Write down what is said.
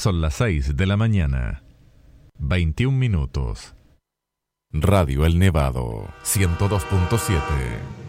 Son las 6 de la mañana. 21 minutos. Radio El Nevado, 102.7.